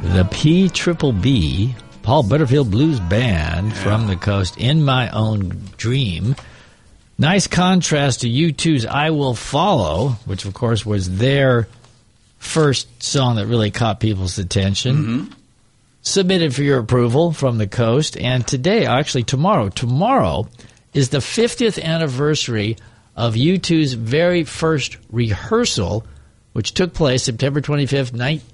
The P-Triple-B, Paul Butterfield Blues Band from the coast, In My Own Dream. Nice contrast to U2's I Will Follow, which, of course, was their first song that really caught people's attention. Mm-hmm. Submitted for your approval from the coast. And today, actually tomorrow is the 50th anniversary of U2's very first rehearsal, which took place September 25th,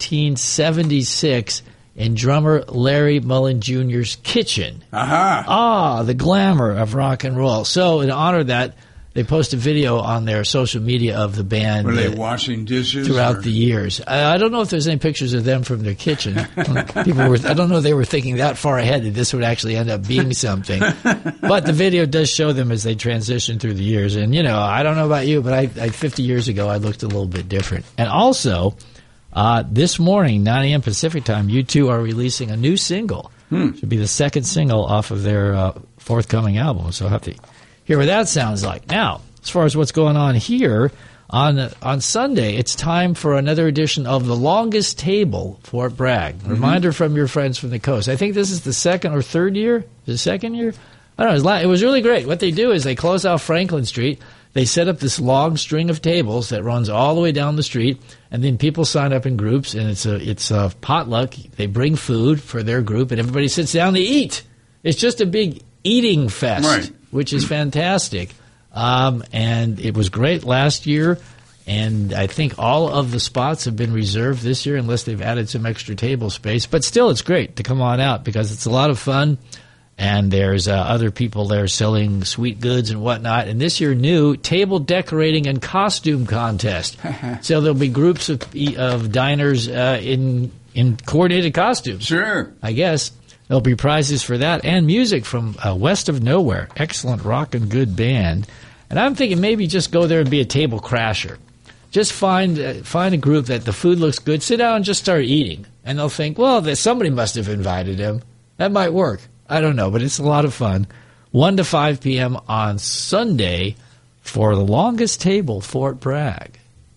1976, in drummer Larry Mullen Jr.'s kitchen. The glamour of rock and roll. So in honor of that, they post a video on their social media of the band. Were they washing dishes? Throughout the years. I don't know if there's any pictures of them from their kitchen. I don't know if they were thinking that far ahead that this would actually end up being something. But the video does show them as they transition through the years. And, I don't know about you, but 50 years ago, I looked a little bit different. And also, this morning, 9 a.m. Pacific time, U2 are releasing a new single. Should be the second single off of their forthcoming album. So I'll have to hear what that sounds like. Now, as far as what's going on here, on Sunday, it's time for another edition of The Longest Table, Fort Bragg. Mm-hmm. Reminder from your friends from the coast. I think this is the second or third year. The second year? I don't know. It was really great. What they do is they close out Franklin Street. They set up this long string of tables that runs all the way down the street, and then people sign up in groups, and it's a potluck. They bring food for their group, and everybody sits down to eat. It's just a big eating fest. Right. Which is fantastic. And it was great last year, and I think all of the spots have been reserved this year unless they've added some extra table space. But still, it's great to come on out because it's a lot of fun, and there's other people there selling sweet goods and whatnot. And this year, new table decorating and costume contest. So there'll be groups of diners in coordinated costumes. Sure. I guess. There'll be prizes for that and music from West of Nowhere. Excellent rock and good band. And I'm thinking maybe just go there and be a table crasher. Just find a group that the food looks good. Sit down and just start eating. And they'll think, well, somebody must have invited him. That might work. I don't know, but it's a lot of fun. 1 to 5 p.m. on Sunday for The Longest Table, Fort Bragg.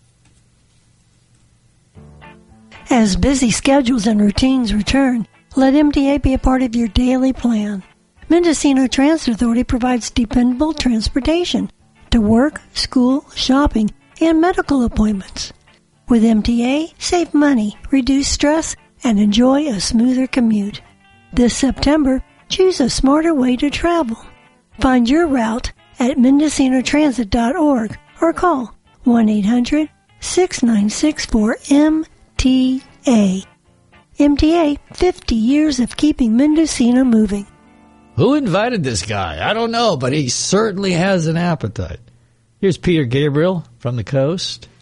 As busy schedules and routines return, let MTA be a part of your daily plan. Mendocino Transit Authority provides dependable transportation to work, school, shopping, and medical appointments. With MTA, save money, reduce stress, and enjoy a smoother commute. This September, choose a smarter way to travel. Find your route at MendocinoTransit.org or call 1-800-6964-MTA. MTA, 50 years of keeping Mendocino moving. Who invited this guy? I don't know, but he certainly has an appetite. Here's Peter Gabriel from the coast.